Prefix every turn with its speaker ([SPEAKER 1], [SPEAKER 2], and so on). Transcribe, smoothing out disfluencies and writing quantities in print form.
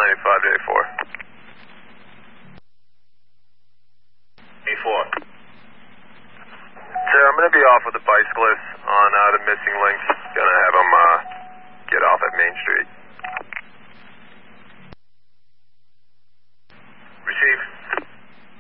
[SPEAKER 1] 95 to A4. A4. Sir, I'm going to be off with the bicyclist on the missing links. Going to have him get off at Main Street.